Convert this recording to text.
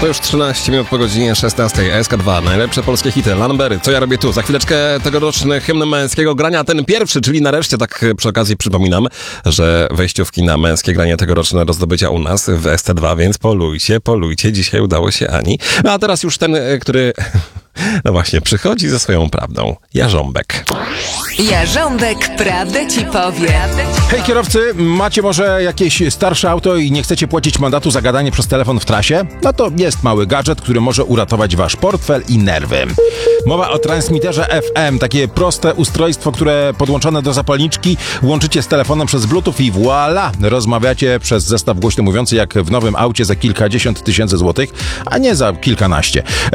To już 13 minut po godzinie 16. SK2. Najlepsze polskie hity. Lambery. Co ja robię tu? Za chwileczkę tegoroczny hymn męskiego grania. Ten pierwszy, czyli nareszcie, tak przy okazji przypominam, że wejściówki na męskie granie tegoroczne do zdobycia u nas w ST2, więc polujcie. Dzisiaj udało się Ani. No a teraz już ten, który... No właśnie, przychodzi ze swoją prawdą. Jarząbek. Jarząbek prawdę ci powie. Hej kierowcy, macie może jakieś starsze auto i nie chcecie płacić mandatu za gadanie przez telefon w trasie? No to jest mały gadżet, który może uratować wasz portfel i nerwy. Mowa o transmitterze FM, takie proste ustrojstwo, które podłączone do zapalniczki łączycie z telefonem przez Bluetooth i voilà! Rozmawiacie przez zestaw głośno mówiący jak w nowym aucie za kilkadziesiąt tysięcy złotych, a nie za kilkanaście.